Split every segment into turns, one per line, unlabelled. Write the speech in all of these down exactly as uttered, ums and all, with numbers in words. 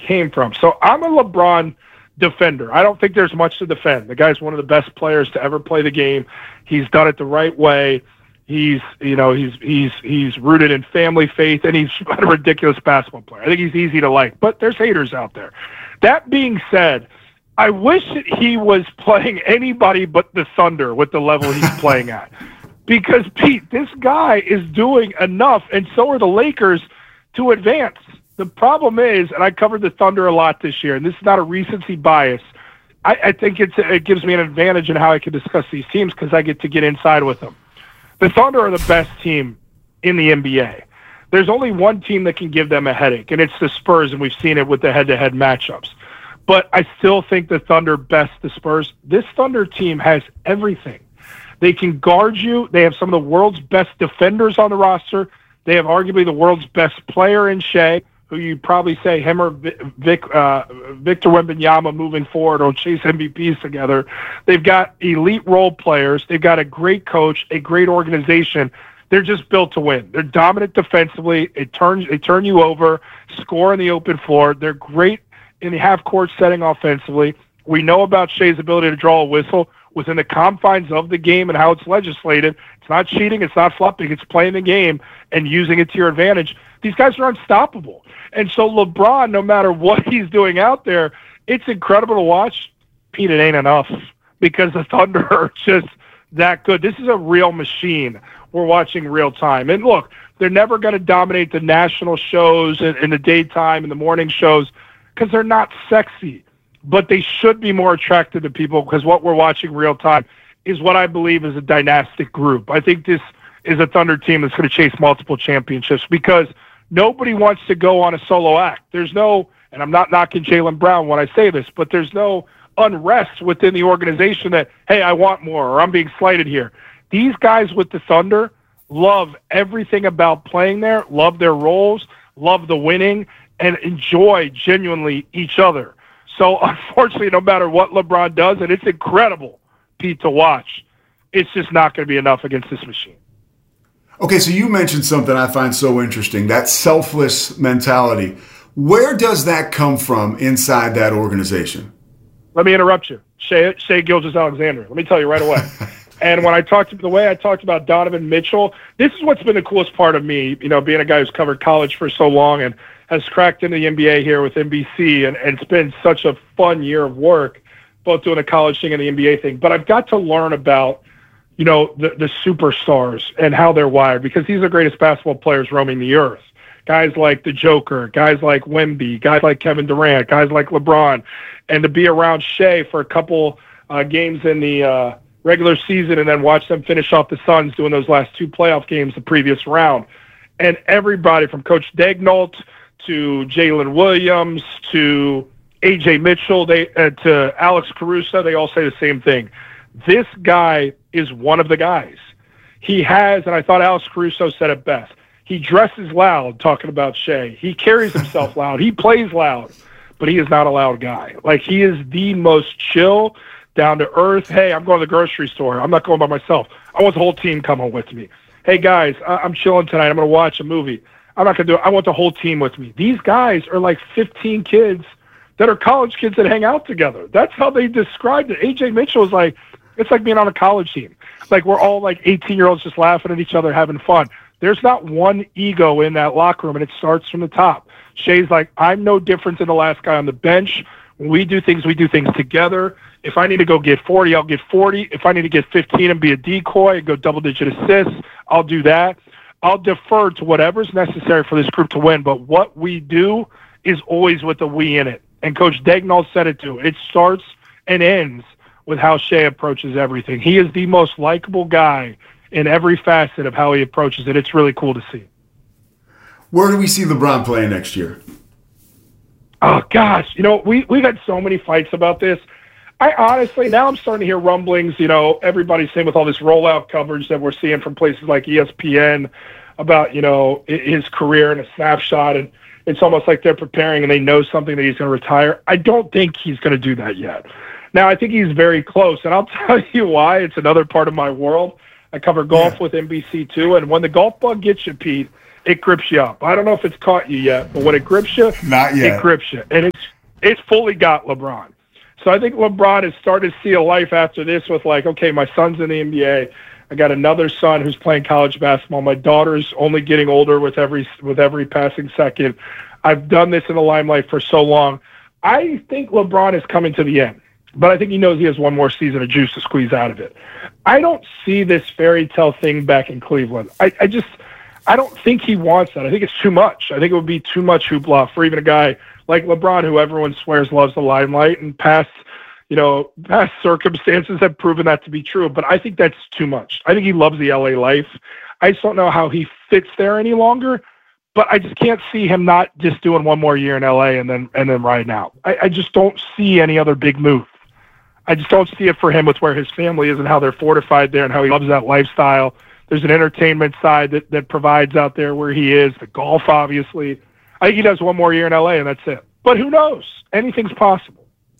came from. So I'm a LeBron defender. I don't think there's much to defend. The guy's one of the best players to ever play the game. He's done it the right way. He's, you know, he's he's he's rooted in family faith, and he's a ridiculous basketball player. I think he's easy to like, but there's haters out there. That being said, I wish that he was playing anybody but the Thunder with the level he's playing at. Because, Pete, this guy is doing enough, and so are the Lakers, to advance. The problem is, and I covered the Thunder a lot this year, and this is not a recency bias. I, I think it's, it gives me an advantage in how I can discuss these teams because I get to get inside with them. The Thunder are the best team in the N B A. There's only one team that can give them a headache, and it's the Spurs, and we've seen it with the head-to-head matchups. But I still think the Thunder best the Spurs. This Thunder team has everything. They can guard you. They have some of the world's best defenders on the roster. They have arguably the world's best player in Shea, who you probably say him or Vic, uh, Victor Wembanyama moving forward will chase M V Ps together. They've got elite role players. They've got a great coach, a great organization. They're just built to win. They're dominant defensively. It turns, they turn you over, score in the open floor. They're great in the half-court setting offensively. We know about Shea's ability to draw a whistle within the confines of the game and how it's legislated. It's not cheating. It's not fluffing. It's playing the game and using it to your advantage. These guys are unstoppable. And so LeBron, no matter what he's doing out there, it's incredible to watch. Pete, it ain't enough because the Thunder are just that good. This is a real machine we're watching real time. And look, they're never going to dominate the national shows in, in the daytime and the morning shows because they're not sexy. But they should be more attractive to people because what we're watching real time is what I believe is a dynastic group. I think this is a Thunder team that's going to chase multiple championships because nobody wants to go on a solo act. There's no, and I'm not knocking Jaylen Brown when I say this, but there's no unrest within the organization that, hey, I want more or I'm being slighted here. These guys with the Thunder love everything about playing there, love their roles, love the winning, and enjoy genuinely each other. So, unfortunately, no matter what LeBron does, and it's incredible, Pete, to watch, it's just not going to be enough against this machine.
Okay, so you mentioned something I find so interesting, that selfless mentality. Where does that come from inside that organization?
Let me interrupt you. Shea, Shea Gilgeous-Alexander. Let me tell you right away. And when I talked, the way I talked about Donovan Mitchell, this is what's been the coolest part of me, you know, being a guy who's covered college for so long and has cracked into the N B A here with N B C, and, and it's been such a fun year of work, both doing the college thing and the N B A thing. But I've got to learn about, you know, the, the superstars and how they're wired because these are the greatest basketball players roaming the earth. Guys like the Joker, guys like Wemby, guys like Kevin Durant, guys like LeBron. And to be around Shea for a couple uh, games in the uh, regular season and then watch them finish off the Suns doing those last two playoff games the previous round. And everybody from Coach Daignault to Jalen Williams, to A J Mitchell, they uh, to Alex Caruso, they all say the same thing. This guy is one of the guys. He has, and I thought Alex Caruso said it best, he dresses loud talking about Shea. He carries himself loud. He plays loud, but he is not a loud guy. Like, he is the most chill, down to earth. Hey, I'm going to the grocery store. I'm not going by myself. I want the whole team coming with me. Hey, guys, I- I'm chilling tonight. I'm going to watch a movie. I'm not going to do it. I want the whole team with me. These guys are like fifteen kids that are college kids that hang out together. That's how they described it. A J Mitchell is like, it's like being on a college team. Like, we're all like eighteen-year-olds just laughing at each other, having fun. There's not one ego in that locker room, and it starts from the top. Shea's like, I'm no different than the last guy on the bench. When we do things, we do things together. If I need to go get forty, I'll get forty. If I need to get fifteen and be a decoy and go double-digit assists, I'll do that. I'll defer to whatever's necessary for this group to win, but what we do is always with the we in it. And Coach Daignault said it too. It starts and ends with how Shea approaches everything. He is the most likable guy in every facet of how he approaches it. It's really cool to see.
Where do we see LeBron playing next year?
Oh, gosh. You know, we, we've had so many fights about this. I honestly, now I'm starting to hear rumblings, you know, everybody's saying with all this rollout coverage that we're seeing from places like E S P N about, you know, his career in a snapshot, and it's almost like they're preparing and they know something that he's going to retire. I don't think he's going to do that yet. Now, I think he's very close, and I'll tell you why. It's another part of my world. I cover golf yeah. with N B C too, and when the golf bug gets you, Pete, it grips you up. I don't know if it's caught you yet, but when it grips you,
Not yet.
it grips you. And it's It's fully got LeBron. So I think LeBron has started to see a life after this with like, okay, my son's in the N B A. I got another son who's playing college basketball. My daughter's only getting older with every with every passing second. I've done this in the limelight for so long. I think LeBron is coming to the end, but I think he knows he has one more season of juice to squeeze out of it. I don't see this fairy tale thing back in Cleveland. I, I just, I don't think he wants that. I think it's too much. I think it would be too much hoopla for even a guy like LeBron, who everyone swears loves the limelight, and past, you know, past circumstances have proven that to be true. But I think that's too much. I think he loves the L A life. I just don't know how he fits there any longer. But I just can't see him not just doing one more year in L A and then and then riding out. I, I just don't see any other big move. I just don't see it for him with where his family is and how they're fortified there and how he loves that lifestyle. There's an entertainment side that, that provides out there where he is, the golf, obviously. I think he does one more year in L A and that's it. But who knows? Anything's possible.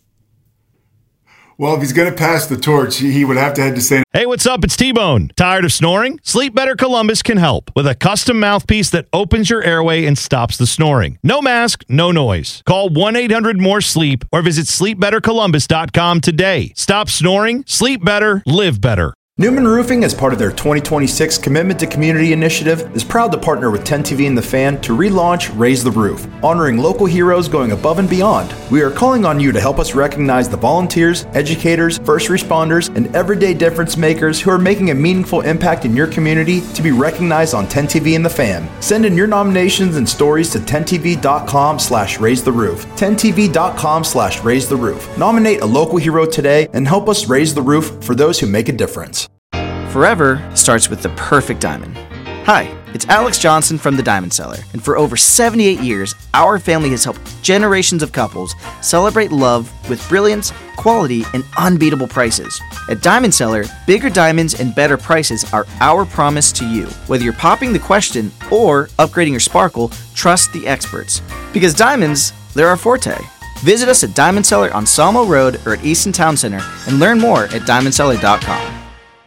Well, if he's going to pass the torch, he would have to head to San.
Hey, what's up? It's T-Bone. Tired of snoring? Sleep Better Columbus can help with a custom mouthpiece that opens your airway and stops the snoring. No mask, no noise. Call one eight hundred more sleep or visit sleep better columbus dot com today. Stop snoring, sleep better, live better.
Newman Roofing, as part of their twenty twenty-six Commitment to Community initiative, is proud to partner with ten T V and The Fan to relaunch Raise the Roof, honoring local heroes going above and beyond. We are calling on you to help us recognize the volunteers, educators, first responders, and everyday difference makers who are making a meaningful impact in your community to be recognized on ten T V and The Fan. Send in your nominations and stories to ten T V dot com slash raise the roof. ten T V dot com slash raise the roof. Nominate a local hero today and help us raise the roof for those who make a difference.
Forever starts with the perfect diamond. Hi, it's Alex Johnson from The Diamond Seller, and for over seventy-eight years, our family has helped generations of couples celebrate love with brilliance, quality, and unbeatable prices. At Diamond Seller, bigger diamonds and better prices are our promise to you. Whether you're popping the question or upgrading your sparkle, trust the experts. Because diamonds, they're our forte. Visit us at Diamond Seller on Salmo Road or at Easton Town Center and learn more at diamond seller dot com.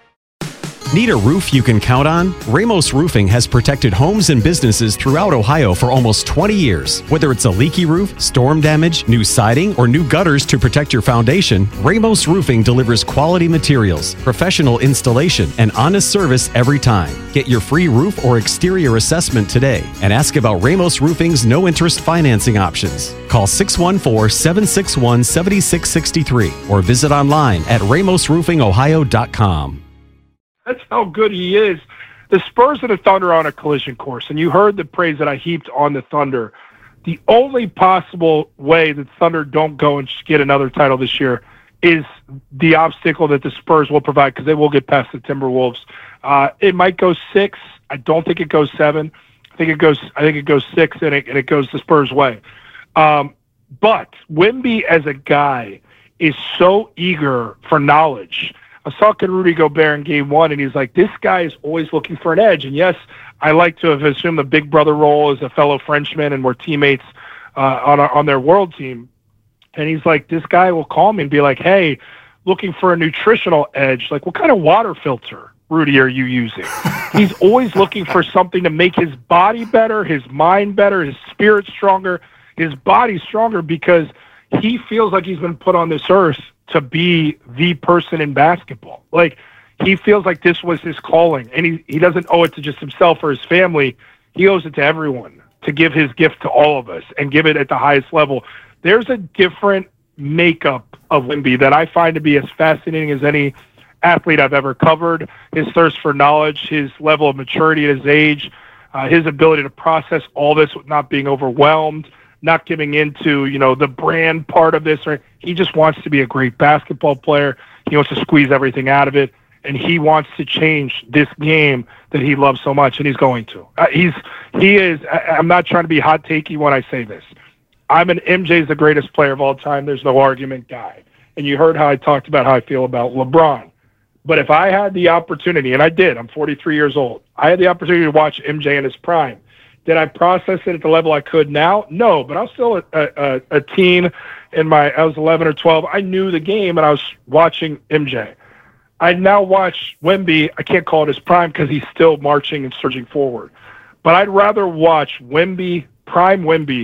Need a roof you can count on? Ramos Roofing has protected homes and businesses throughout Ohio for almost twenty years. Whether it's a leaky roof, storm damage, new siding, or new gutters to protect your foundation, Ramos Roofing delivers quality materials, professional installation, and honest service every time. Get your free roof or exterior assessment today and ask about Ramos Roofing's no-interest financing options. Call six one four, seven six one, seven six six three or visit online at ramos roofing ohio dot com.
That's how good he is. The Spurs and the Thunder are on a collision course, and you heard the praise that I heaped on the Thunder. The only possible way that Thunder don't go and get another title this year is the obstacle that the Spurs will provide, because they will get past the Timberwolves. Uh, it might go six. I don't think it goes seven. I think it goes. I think it goes six, and it, and it goes the Spurs' way. Um, but Wemby as a guy is so eager for knowledge. I was talking to Rudy Gobert in game one, and he's like, this guy is always looking for an edge. And yes, I like to have assumed the big brother role as a fellow Frenchman, and we're teammates uh, on our, on their world team. And he's like, this guy will call me and be like, hey, looking for a nutritional edge. Like, what kind of water filter, Rudy, are you using? He's always looking for something to make his body better, his mind better, his spirit stronger, his body stronger, because he feels like he's been put on this earth to be the person in basketball. Like, he feels like this was his calling, and he, he doesn't owe it to just himself or his family. He owes it to everyone to give his gift to all of us and give it at the highest level. There's a different makeup of Wemby that I find to be as fascinating as any athlete I've ever covered. His thirst for knowledge, his level of maturity at his age, uh, his ability to process all this with not being overwhelmed, not giving into, you know, the brand part of this. Or he just wants to be a great basketball player. He wants to squeeze everything out of it, and he wants to change this game that he loves so much, and he's going to. Uh, he's he is. I, I'm not trying to be hot takey when I say this. I'm an M J's the greatest player of all time. There's no argument guy. And you heard how I talked about how I feel about LeBron. But if I had the opportunity, and I did, I'm forty-three years old. I had the opportunity to watch M J in his prime. Did I process it at the level I could now? No, but I was still a, a, a teen in my, I was eleven or twelve. I knew the game, and I was watching M J. I now watch Wemby. I can't call it his prime because he's still marching and surging forward. But I'd rather watch Wemby, prime Wemby,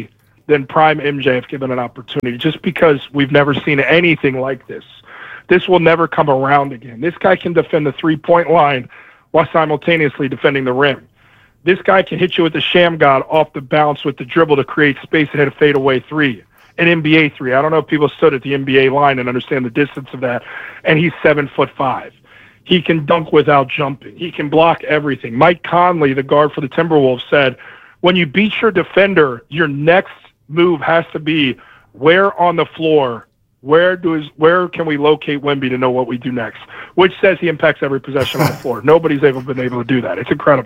than prime M J if given an opportunity, just because we've never seen anything like this. This will never come around again. This guy can defend the three-point line while simultaneously defending the rim. This guy can hit you with the sham god off the bounce with the dribble to create space and hit a fadeaway three, an N B A three. I don't know if people stood at the N B A line and understand the distance of that, and he's seven foot five. He can dunk without jumping. He can block everything. Mike Conley, the guard for the Timberwolves, said, when you beat your defender, your next move has to be where on the floor, where does where can we locate Wemby to know what we do next? Which says he impacts every possession on the floor. Nobody's ever been able to do that. It's incredible.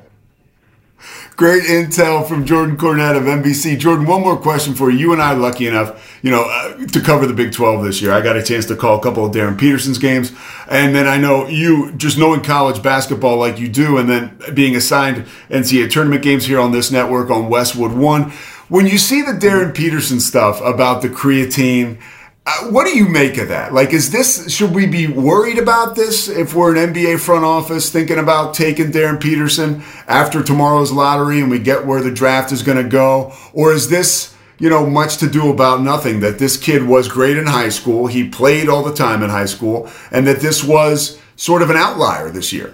Great intel from Jordan Cornette of N B C. Jordan, one more question for you. You and I are lucky enough, you know, uh, to cover the Big twelve this year. I got a chance to call a couple of Darren Peterson's games. And then I know you, just knowing college basketball like you do, and then being assigned N C double A tournament games here on this network on Westwood One. When you see the Darren Peterson stuff about the creatine, Uh, what do you make of that? Like, is this, should we be worried about this if we're an N B A front office thinking about taking Darren Peterson after tomorrow's lottery and we get where the draft is going to go? Or is this, you know, much to do about nothing, that this kid was great in high school, he played all the time in high school, and that this was sort of an outlier this year?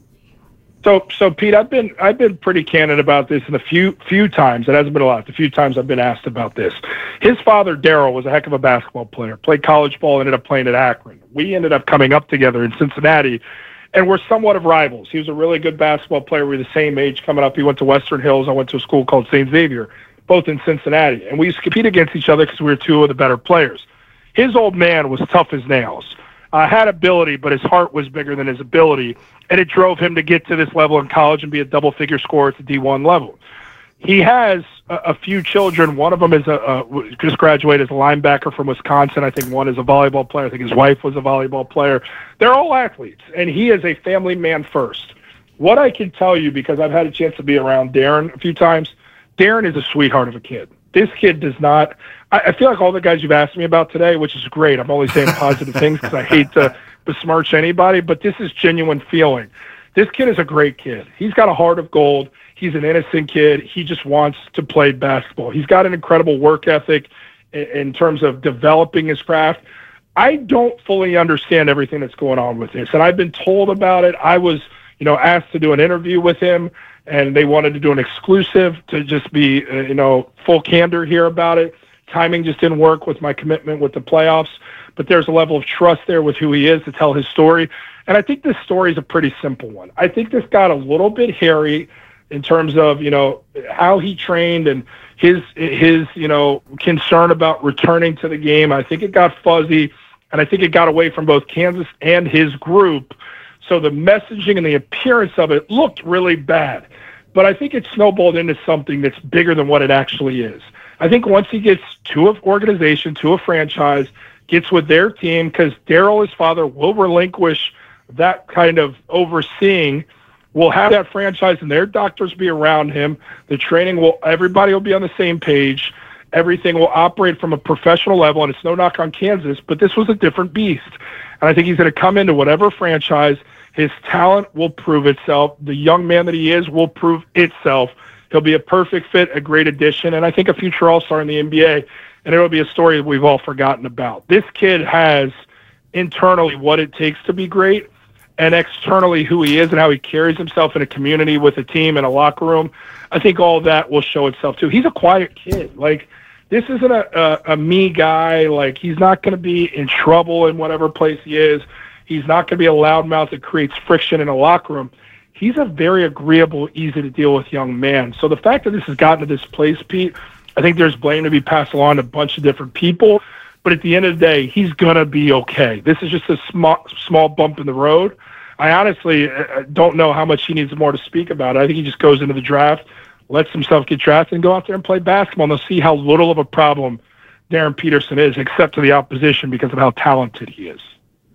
So, so Pete, I've been I've been pretty candid about this in a few few times. It hasn't been a lot. The few times I've been asked about this. His father, Daryl, was a heck of a basketball player. Played college ball, ended up playing at Akron. We ended up coming up together in Cincinnati, and we're somewhat of rivals. He was a really good basketball player. We were the same age coming up. He went to Western Hills. I went to a school called Saint Xavier, both in Cincinnati, and we used to compete against each other because we were two of the better players. His old man was tough as nails. Uh, had ability, but his heart was bigger than his ability, and it drove him to get to this level in college and be a double-figure scorer at the D one level. He has a, a few children. One of them is a, a just graduated as a linebacker from Wisconsin. I think one is a volleyball player. I think his wife was a volleyball player. They're all athletes, and he is a family man first. What I can tell you, because I've had a chance to be around Darren a few times, Darren is a sweetheart of a kid. This kid does not – I feel like all the guys you've asked me about today, which is great. I'm only saying positive things because I hate to besmirch anybody, but this is genuine feeling. This kid is a great kid. He's got a heart of gold. He's an innocent kid. He just wants to play basketball. He's got an incredible work ethic in terms of developing his craft. I don't fully understand everything that's going on with this, and I've been told about it. I was, you know, asked to do an interview with him, and they wanted to do an exclusive to just be, uh, you know, full candor here about it. Timing just didn't work with my commitment with the playoffs, but there's a level of trust there with who he is to tell his story. And I think this story is a pretty simple one. I think this got a little bit hairy in terms of, you know, how he trained and his, his, you know, concern about returning to the game. I think it got fuzzy, and I think it got away from both Kansas and his group. So the messaging and the appearance of it looked really bad. But I think it snowballed into something that's bigger than what it actually is. I think once he gets to an organization, to a franchise, gets with their team, because Daryl, his father, will relinquish that kind of overseeing, will have that franchise and their doctors be around him. The training will, everybody will be on the same page. Everything will operate from a professional level, and it's no knock on Kansas, but this was a different beast. And I think he's going to come into whatever franchise. His talent will prove itself. The young man that he is will prove itself. He'll be a perfect fit, a great addition, and I think a future all-star in the N B A, and it'll be a story that we've all forgotten about. This kid has internally what it takes to be great, and externally who he is and how he carries himself in a community with a team in a locker room. I think all of that will show itself too. He's a quiet kid. Like, this isn't a, a, a me guy. Like, he's not going to be in trouble in whatever place he is. He's not going to be a loudmouth that creates friction in a locker room. He's a very agreeable, easy to deal with young man. So the fact that this has gotten to this place, Pete, I think there's blame to be passed along to a bunch of different people. But at the end of the day, he's going to be okay. This is just a small, small bump in the road. I honestly don't know how much he needs more to speak about it. I think he just goes into the draft, lets himself get drafted, and go out there and play basketball, and they'll see how little of a problem Darren Peterson is, except to the opposition, because of how talented he is.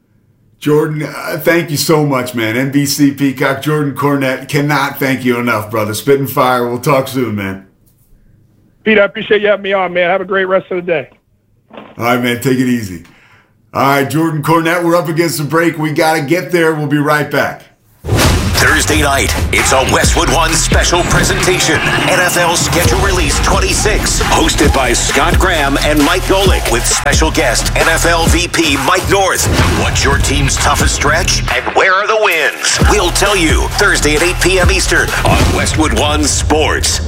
Jordan, uh, thank you so much, man. N B C Peacock, Jordan Cornette, cannot thank you enough, brother. Spit and fire. We'll talk soon, man.
Pete, I appreciate you having me on, man. Have a great rest of the day.
All right, man. Take it easy. All right, Jordan Cornette, we're up against the break. We got to get there. We'll be right back.
Thursday night, it's a Westwood One special presentation. N F L Schedule Release twenty-six, hosted by Scott Graham and Mike Golick, with special guest N F L V P Mike North. What's your team's toughest stretch, and where are the wins? We'll tell you Thursday at eight p.m. Eastern on Westwood One Sports.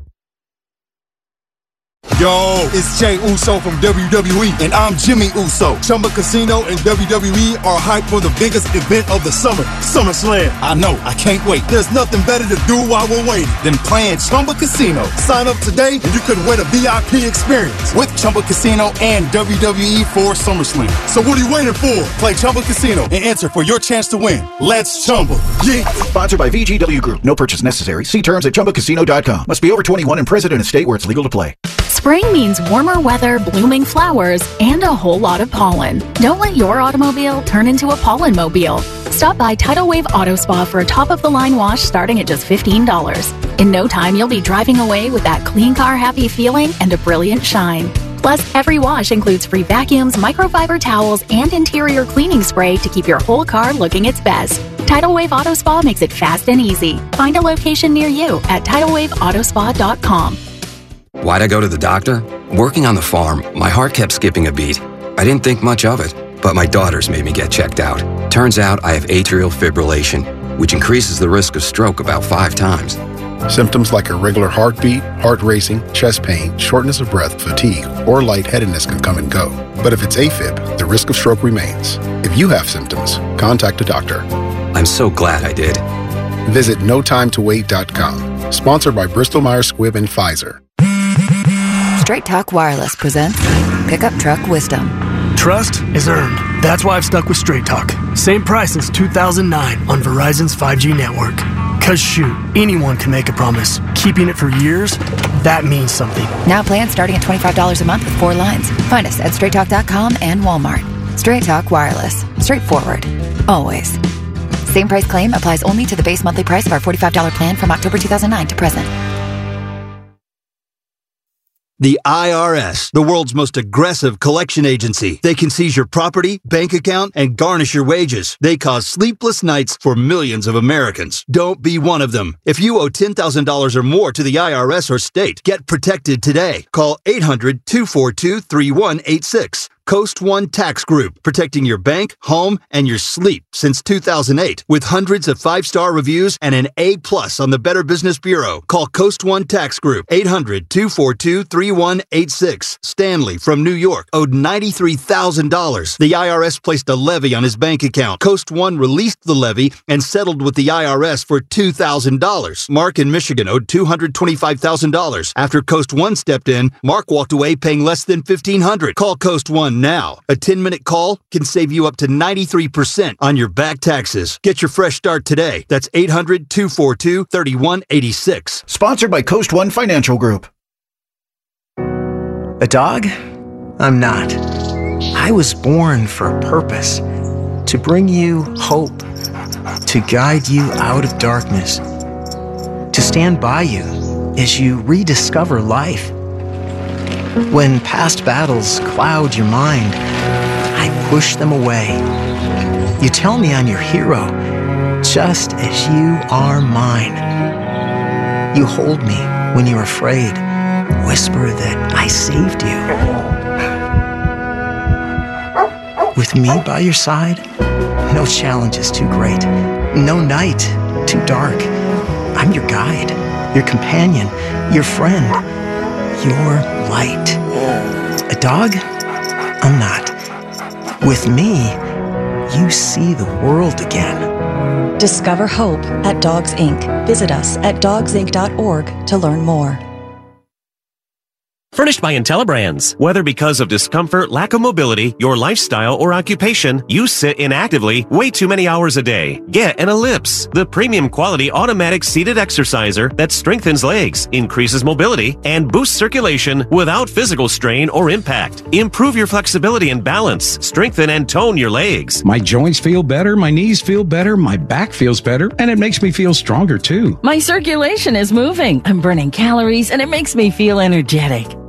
Yo, it's Jey Uso from W W E, and I'm Jimmy Uso. Chumba Casino and W W E are hyped for the biggest event of the summer, SummerSlam. I know, I can't wait. There's nothing better to do while we're waiting than playing Chumba Casino. Sign up today, and you could win a V I P experience with Chumba Casino and W W E for SummerSlam. So what are you waiting for? Play Chumba Casino and enter for your chance to win. Let's Chumba. Yeah.
Sponsored by V G W Group. No purchase necessary. See terms at chumba casino dot com. Must be over twenty-one and present in a state where it's legal to play.
Spring means warmer weather, blooming flowers, and a whole lot of pollen. Don't let your automobile turn into a pollen mobile. Stop by Tidal Wave Auto Spa for a top-of-the-line wash starting at just fifteen dollars. In no time, you'll be driving away with that clean car happy feeling and a brilliant shine. Plus, every wash includes free vacuums, microfiber towels, and interior cleaning spray to keep your whole car looking its best. Tidal Wave Auto Spa makes it fast and easy. Find a location near you at tidal wave auto spa dot com.
Why'd I go to the doctor? Working on the farm, my heart kept skipping a beat. I didn't think much of it, but my daughters made me get checked out. Turns out I have atrial fibrillation, which increases the risk of stroke about five times.
Symptoms like irregular heartbeat, heart racing, chest pain, shortness of breath, fatigue, or lightheadedness can come and go. But if it's AFib, the risk of stroke remains. If you have symptoms, contact a doctor.
I'm so glad I did.
Visit no time to wait dot com. Sponsored by Bristol Myers Squibb and Pfizer.
Straight Talk Wireless presents Pickup Truck Wisdom.
Trust is earned. That's why I've stuck with Straight Talk. Same price since two thousand nine on Verizon's five G network. Cause shoot, anyone can make a promise. Keeping it for years, that means something.
Now plans starting at twenty-five dollars a month with four lines. Find us at straight talk dot com and Walmart. Straight Talk Wireless. Straightforward. Always. Same price claim applies only to the base monthly price of our forty-five dollars plan from October two thousand nine to present.
The I R S, the world's most aggressive collection agency. They can seize your property, bank account, and garnish your wages. They cause sleepless nights for millions of Americans. Don't be one of them. If you owe ten thousand dollars or more to the I R S or state, get protected today. Call eight hundred, two four two, three one eight six. Coast One Tax Group, protecting your bank, home, and your sleep since two thousand eight. With hundreds of five-star reviews and an A plus on the Better Business Bureau. Call Coast One Tax Group, eight hundred, two four two, three one eight six. Stanley from New York owed ninety-three thousand dollars. The I R S placed a levy on his bank account. Coast One released the levy and settled with the I R S for two thousand dollars. Mark in Michigan owed two hundred twenty-five thousand dollars. After Coast One stepped in, Mark walked away paying less than fifteen hundred dollars. Call Coast One now. A ten-minute call can save you up to ninety-three percent on your back taxes. Get your fresh start today. That's eight hundred, two four two, three one eight six.
Sponsored by Coast One Financial Group.
A dog? I'm not. I was born for a purpose. To bring you hope. To guide you out of darkness. To stand by you as you rediscover life. When past battles cloud your mind, I push them away. You tell me I'm your hero, just as you are mine. You hold me when you're afraid, whisper that I saved you. With me by your side, no challenge is too great, no night too dark. I'm your guide, your companion, your friend, your light. A dog? I'm not. With me, you see the world again.
Discover hope at Dogs Incorporated. Visit us at dogs inc dot org to learn more.
Furnished by IntelliBrands. Whether because of discomfort, lack of mobility, your lifestyle, or occupation, you sit inactively way too many hours a day. Get an Ellipse, the premium quality automatic seated exerciser that strengthens legs, increases mobility, and boosts circulation without physical strain or impact. Improve your flexibility and balance. Strengthen and tone your legs.
My joints feel better, my knees feel better, my back feels better, and it makes me feel stronger too.
My circulation is moving. I'm burning calories, and it makes me feel energetic.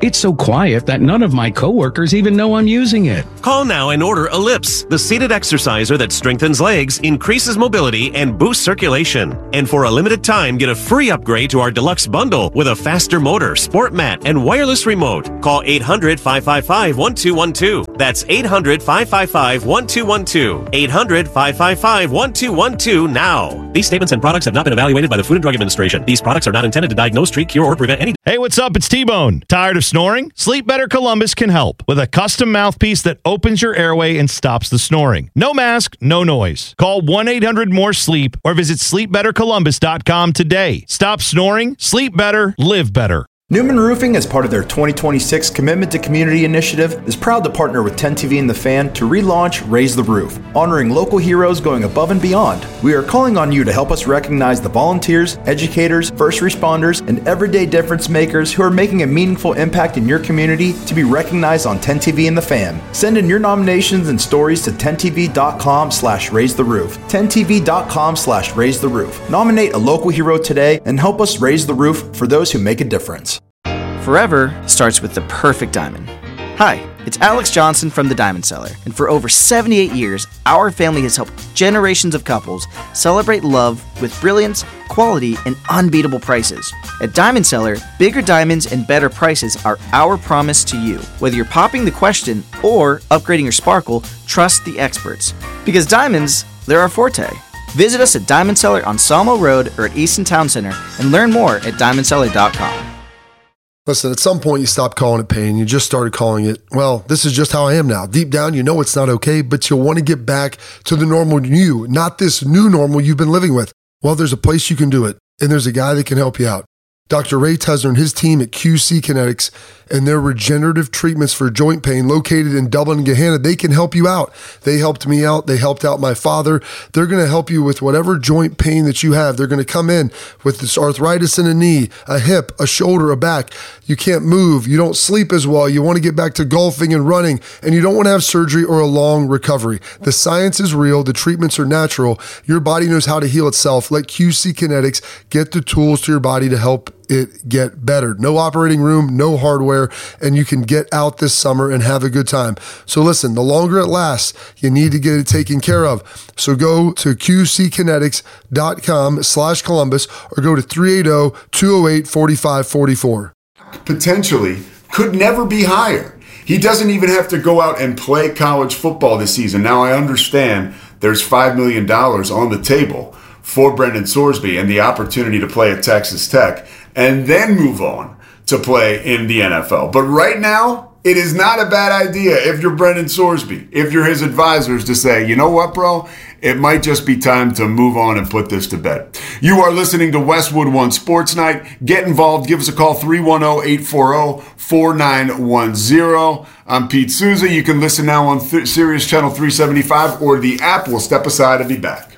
It's so quiet that none of my coworkers even know I'm using it.
Call now and order Ellipse, the seated exerciser that strengthens legs, increases mobility, and boosts circulation. And for a limited time, get a free upgrade to our deluxe bundle with a faster motor, sport mat, and wireless remote. Call eight hundred, five five five, one two one two. That's eight hundred, five five five, one two one two. eight hundred, five five five, one two one two now. These statements and products have not been evaluated by the Food and Drug Administration. These products are not intended to diagnose, treat, cure, or prevent any...
Hey, what's up? It's T-Bone. Tired of snoring? Sleep Better Columbus can help with a custom mouthpiece that opens your airway and stops the snoring. No mask, no noise. Call one eight hundred more sleep or visit sleep better columbus dot com today. Stop snoring, sleep better, live better.
Newman Roofing, as part of their twenty twenty-six Commitment to Community initiative, is proud to partner with ten T V and The Fan to relaunch Raise the Roof, honoring local heroes going above and beyond. We are calling on you to help us recognize the volunteers, educators, first responders, and everyday difference makers who are making a meaningful impact in your community to be recognized on ten T V and The Fan. Send in your nominations and stories to ten T V dot com slash raise the roof. ten T V dot com slash raise the roof. Nominate a local hero today and help us raise the roof for those who make a difference.
Forever starts with the perfect diamond. Hi, it's Alex Johnson from the Diamond Cellar, and for over seventy-eight years, our family has helped generations of couples celebrate love with brilliance, quality, and unbeatable prices. At Diamond Cellar, bigger diamonds and better prices are our promise to you. Whether you're popping the question or upgrading your sparkle, trust the experts. Because diamonds, they're our forte. Visit us at Diamond Cellar on Sawmill Road or at Easton Town Center and learn more at diamond cellar dot com.
Listen, at some point you stopped calling it pain. You just started calling it, well, this is just how I am now. Deep down, you know it's not okay, but you'll want to get back to the normal you, not this new normal you've been living with. Well, there's a place you can do it, and there's a guy that can help you out. Doctor Ray Tesner and his team at Q C Kinetics and their regenerative treatments for joint pain located in Dublin and Gahanna, they can help you out. They helped me out. They helped out my father. They're going to help you with whatever joint pain that you have. They're going to come in with this arthritis in a knee, a hip, a shoulder, a back. You can't move. You don't sleep as well. You want to get back to golfing and running, and you don't want to have surgery or a long recovery. The science is real. The treatments are natural. Your body knows how to heal itself. Let Q C Kinetics get the tools to your body to help it get better. No operating room, no hardware, and you can get out this summer and have a good time. So listen, the longer it lasts, you need to get it taken care of. So go to Q C kinetics dot com slash Columbus or go to three eight zero, two zero eight, four five four four.
Potentially could never be higher. He doesn't even have to go out and play college football this season. Now I understand there's five million dollars on the table for Brendan Sorsby and the opportunity to play at Texas Tech and then move on to play in the N F L. But right now, it is not a bad idea if you're Brendan Sorsby, if you're his advisors, to say, you know what, bro? It might just be time to move on and put this to bed. You are listening to Westwood One Sports Night. Get involved. Give us a call, three one zero, eight four zero, four nine one zero. I'm Pete Souza. You can listen now on Th- Sirius Channel three seventy-five or the app. We'll step aside and be back.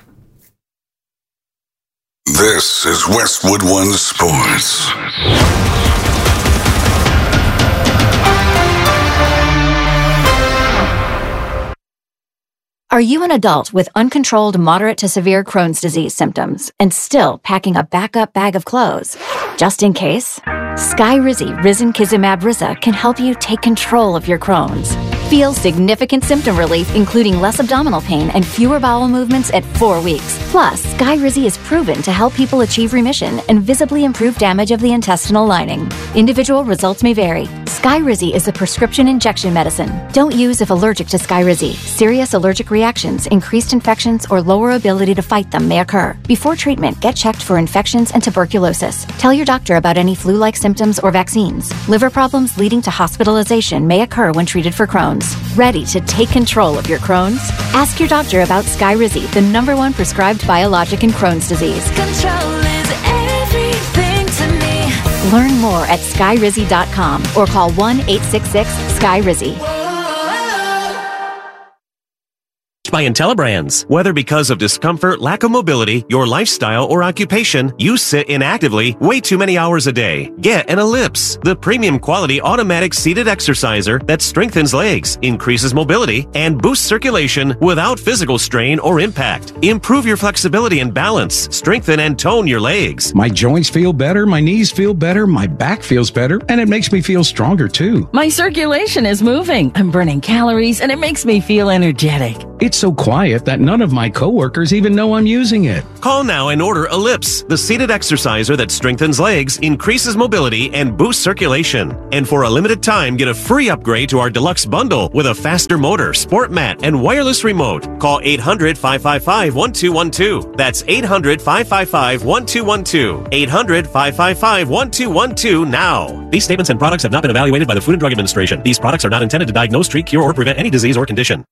This is Westwood One Sports.
Are you an adult with uncontrolled moderate to severe Crohn's disease symptoms and still packing a backup bag of clothes? Just in case? Skyrizi Risankizumab Riza can help you take control of your Crohn's. Feel significant symptom relief, including less abdominal pain and fewer bowel movements at four weeks. Plus, Skyrizi is proven to help people achieve remission and visibly improve damage of the intestinal lining. Individual results may vary. Skyrizi is a prescription injection medicine. Don't use if allergic to Skyrizi. Serious allergic reactions, increased infections, or lower ability to fight them may occur. Before treatment, get checked for infections and tuberculosis. Tell your doctor about any flu-like symptoms or vaccines. Liver problems leading to hospitalization may occur when treated for Crohn's. Ready to take control of your Crohn's? Ask your doctor about Skyrizi, the number one prescribed biologic in Crohn's disease.
Control is everything to me.
Learn more at skyrizi dot com or call one eight six six, S K Y R I Z I.
by IntelliBrands. Whether because of discomfort, lack of mobility, your lifestyle, or occupation, you sit inactively way too many hours a day. Get an Ellipse, the premium quality automatic seated exerciser that strengthens legs, increases mobility, and boosts circulation without physical strain or impact. Improve your flexibility and balance, strengthen and tone your legs.
My joints feel better, my knees feel better, my back feels better, and it makes me feel stronger too.
My circulation is moving. I'm burning calories, and it makes me feel energetic.
It's so quiet that none of my coworkers even know I'm using it.
Call now and order Ellipse, the seated exerciser that strengthens legs, increases mobility, and boosts circulation. And for a limited time, get a free upgrade to our deluxe bundle with a faster motor, sport mat, and wireless remote. Call eight hundred, five five five, one two one two. That's eight hundred, five five five, one two one two. eight hundred, five five five, one two one two now. These statements and products have not been evaluated by the Food and Drug Administration. These products are not intended to diagnose, treat, cure, or prevent any disease or condition.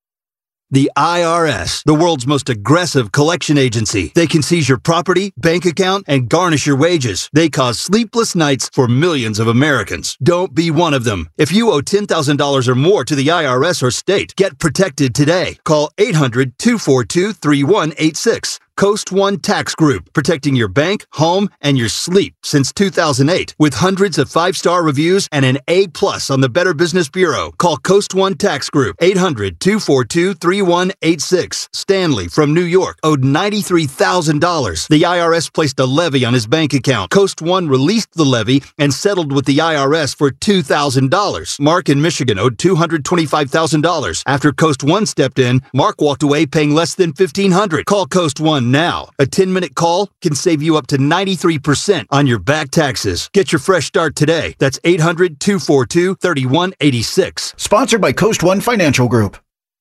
The I R S, the world's most aggressive collection agency. They can seize your property, bank account, and garnish your wages. They cause sleepless nights for millions of Americans. Don't be one of them. If you owe ten thousand dollars or more to the I R S or state, get protected today. Call eight hundred, two four two, three one eight six. Coast One Tax Group, protecting your bank, home, and your sleep since two thousand eight. With hundreds of five-star reviews and an A plus on the Better Business Bureau. Call Coast One Tax Group, eight hundred, two four two, three one eight six. Stanley from New York owed ninety-three thousand dollars. The I R S placed a levy on his bank account. Coast One released the levy and settled with the I R S for two thousand dollars. Mark in Michigan owed two hundred twenty-five thousand dollars. After Coast One stepped in, Mark walked away paying less than fifteen hundred dollars. Call Coast One now. A ten-minute call can save you up to ninety-three percent on your back taxes. Get your fresh start today. That's eight hundred, two four two, three one eight six.
Sponsored by Coast One Financial Group.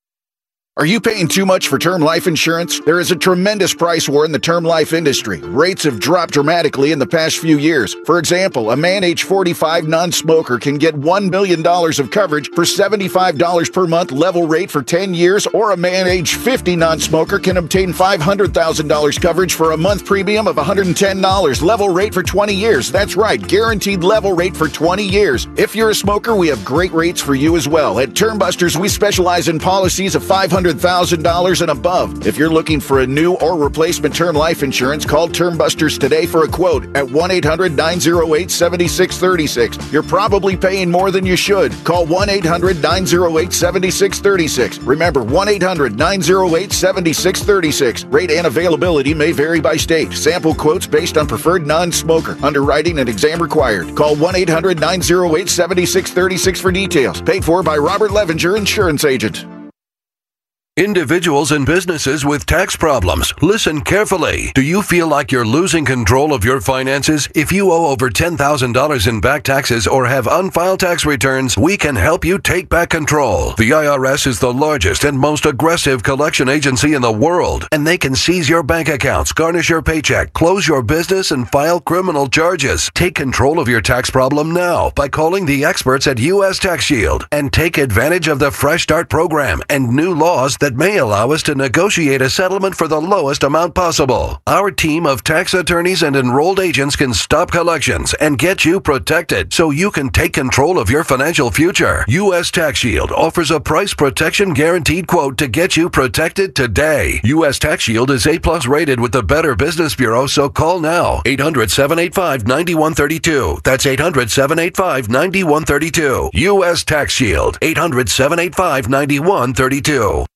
Are you paying too much for term life insurance? There is a tremendous price war in the term life industry. Rates have dropped dramatically in the past few years. For example, a man age forty-five non-smoker can get one million dollars of coverage for seventy-five dollars per month level rate for ten years, or a man age fifty non-smoker can obtain five hundred thousand dollars coverage for a month premium of one hundred ten dollars level rate for twenty years. That's right, guaranteed level rate for twenty years. If you're a smoker, we have great rates for you as well. At Term Busters, we specialize in policies of five hundred thousand dollars and above. If you're looking for a new or replacement term life insurance, call Term Busters today for a quote at one eight hundred, nine oh eight, seven six three six. You're probably paying more than you should. Call one eight hundred, nine oh eight, seven six three six. Remember, one eight hundred, nine oh eight, seven six three six. Rate and availability may vary by state. Sample quotes based on preferred non-smoker. Underwriting and exam required. Call one eight hundred, nine oh eight, seven six three six for details. Paid for by Robert Levinger, Insurance Agent.
Individuals and businesses with tax problems, listen carefully. Do you feel like you're losing control of your finances? If you owe over ten thousand dollars in back taxes or have unfiled tax returns, we can help you take back control. The I R S is the largest and most aggressive collection agency in the world, and they can seize your bank accounts, garnish your paycheck, close your business, and file criminal charges. Take control of your tax problem now by calling the experts at U S Tax Shield and take advantage of the Fresh Start program and new laws that that may allow us to negotiate a settlement for the lowest amount possible. Our team of tax attorneys and enrolled agents can stop collections and get you protected so you can take control of your financial future. U S Tax Shield offers a price protection guaranteed quote to get you protected today. U S Tax Shield is A plus rated with the Better Business Bureau, so call now. eight hundred, seven eight five, nine one three two. That's eight hundred, seven eight five, nine one three two. U S Tax Shield. eight hundred, seven eight five, nine one three two.